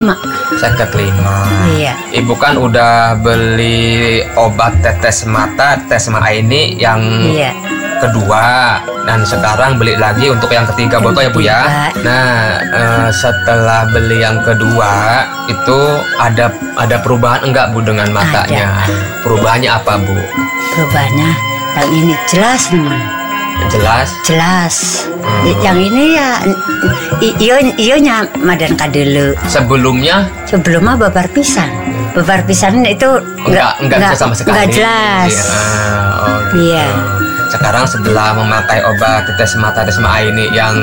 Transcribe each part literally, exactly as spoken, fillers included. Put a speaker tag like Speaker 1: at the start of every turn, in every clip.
Speaker 1: Ma.
Speaker 2: Seket lima.
Speaker 1: Iya.
Speaker 2: Ibu kan udah beli obat tetes mata Tesma ini yang
Speaker 1: Iya.
Speaker 2: kedua, dan sekarang beli lagi untuk yang ketiga
Speaker 1: Yang
Speaker 2: botol ya Bu ya.
Speaker 1: ketiga.
Speaker 2: Nah, eh, setelah beli yang kedua itu ada ada perubahan enggak Bu dengan matanya? Perubahannya apa Bu?
Speaker 1: Perubahannya yang ini jelas nih.
Speaker 2: Jelas.
Speaker 1: Jelas.
Speaker 2: Hmm.
Speaker 1: Yang ini ya i- iyo iyonya madan kadelu.
Speaker 2: Sebelumnya
Speaker 1: Sebelumnya babar pisan. Babar pisan itu
Speaker 2: enggak enggak, bisa sama sekali.
Speaker 1: Enggak jelas.
Speaker 2: Iya. Oh, gitu.
Speaker 1: Iya.
Speaker 2: Sekarang setelah memakai obat tetes mata Tesma ini yang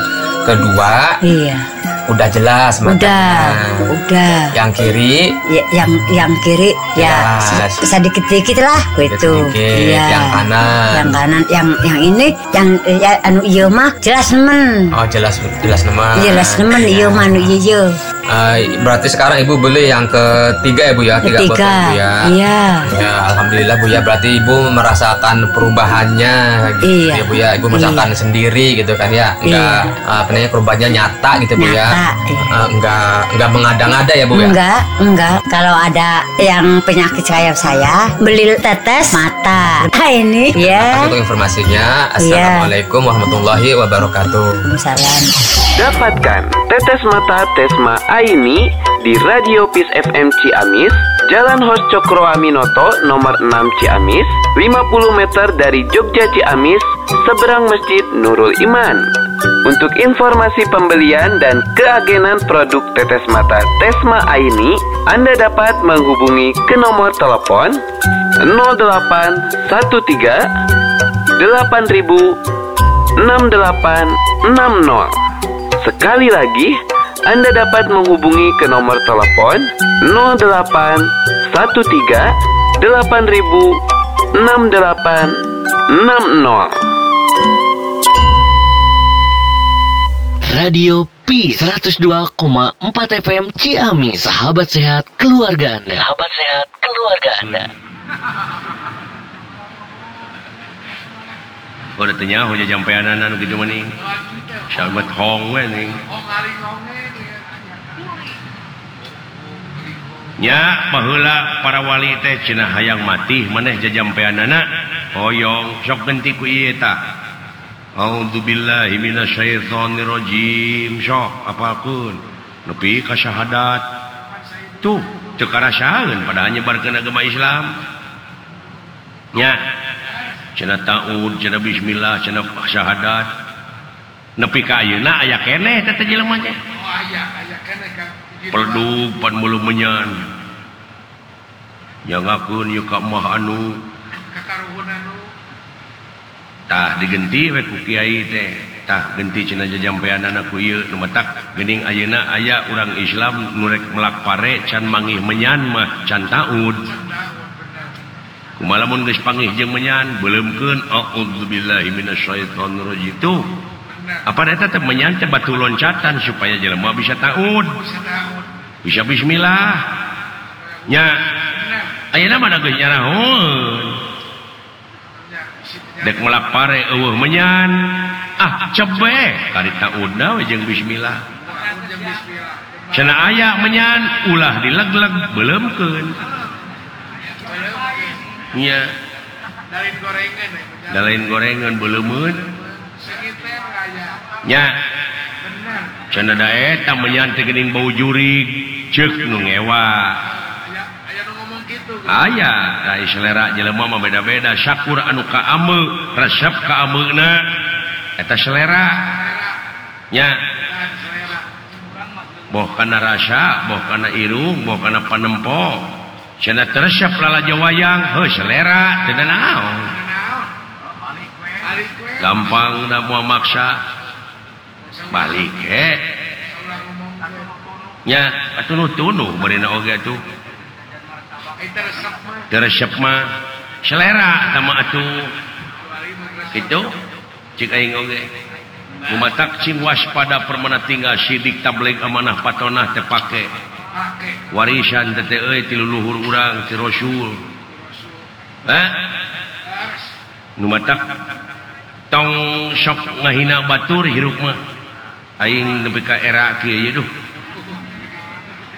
Speaker 2: kedua,
Speaker 1: Iya.
Speaker 2: udah jelas matanya.
Speaker 1: Udah, udah.
Speaker 2: Yang kiri,
Speaker 1: Ya, yang yang kiri ya
Speaker 2: Jelas.
Speaker 1: sedikit dikit lah gitu.
Speaker 2: sedikit.
Speaker 1: Iya.
Speaker 2: Yang kanan.
Speaker 1: Yang kanan, yang yang ini, yang ya, anu iyo mah jelas nemen.
Speaker 2: Oh jelas jelas nama.
Speaker 1: Jelas nemen iyo mah anu iyo.
Speaker 2: Eh, berarti sekarang Ibu beli yang ketiga ya Bu ya, tiga botol
Speaker 1: Ketiga.
Speaker 2: Bu ya.
Speaker 1: Iya.
Speaker 2: Ya, alhamdulillah Bu ya. Berarti Ibu merasakan perubahannya gitu
Speaker 1: Iya.
Speaker 2: ya Bu ya. Ibu merasakan
Speaker 1: Iya.
Speaker 2: sendiri gitu kan ya. Enggak
Speaker 1: Iya.
Speaker 2: apa namanya, perubahannya nyata gitu Bu ya.
Speaker 1: Nyata, iya.
Speaker 2: Eh, enggak enggak mengada-ngada ya Bu ya.
Speaker 1: Enggak, enggak. Kalau ada yang penyakit kayak saya, beli tetes mata. Nah ini ya.
Speaker 2: Untuk informasinya, Assalamualaikum warahmatullahi wabarakatuh.
Speaker 1: Salam.
Speaker 3: Dapatkan tetes mata Tesma Aini di Radio Peace F M Ciamis, Jalan Hos Cokroaminoto nomor enam Ciamis, lima puluh meter dari Jogja Ciamis, seberang Masjid Nurul Iman. Untuk informasi pembelian dan keagenan produk tetes mata Tesma Aini, Anda dapat menghubungi ke nomor telepon nol delapan satu tiga delapan ribu enam delapan enam nol. Sekali lagi, Anda dapat menghubungi ke nomor telepon nol delapan satu tiga delapan ribu enam delapan enam nol.
Speaker 4: Radio P seratus dua koma empat F M Ciamis, sahabat sehat keluarga Anda. Sahabat sehat keluarga Anda.
Speaker 5: Oh, udah tanya, oh jampean anak gitu maning. Syabat hong we ning. Nya baheula para wali teh cenah hayang mati maneh jajampean anak. Hoyong sok genti ku ieu tah. A'udzubillahi minasyaitonir rajim. Sok apalkeun nepi ka syahadat. Tuh, teu karasaeun pada nyebarkeun agama Islam. Nya cenah taud, cenah bismillah, cenah syahadat. Nepi ka ayeuna aya keneh teh jelema teh. Oh aya, aya keneh kan. Pelduk pan mulu menyan. Nyangakeun ieu ka mah anu kakaruhun anu. Tah digenti we ku kiai teh. Tah genti cenah jajampeanana ku ieu nu matak geuning ayeuna aya urang Islam nu rek melak pare can mangih menyan mah can taud. Kumaha mun geus panggih jeung menyan beuleumkeun a'udzubillahi minasyaitonir rajim. Tuh. Apa eta teh menyan teh batu loncatan supaya jelema bisa taud. Bisa bismillah. Nya ayeuna mah geus nyarahun. Dek melak pare eueuh menyan. Ah cebe kari taudna we jeung bismillah. Cenah aya menyan ulah dileg-leg beuleumkeun. Nya dalin gorengan dalin gorengan beleumeun nya cenah da eta menyan teh geuning bau jurig ceuk nu ngewa aya nu ngomong kitu aya da selera jelema mah beda-beda syakur anu ka ameu resep ka ameuna eta selera nya boh kana rasa boh kana irung boh kana panempo cenah teresep lalaja wayang, heuh selera, teu naon. Gampang da moal maksa. Balik he. Nya atuh tunu beurina oge atuh. Teresep mah selera tama atuh. Kitu cik aing oge. Kumatak cing waspada permana tinggal sidik tabligh amanah patonah teu pake. Warisan teh euy ti leluhur urang ti Rasul. Hah? Nu matak tong sok ngahina batur hirup mah. Aing nepi ka era kieu duh.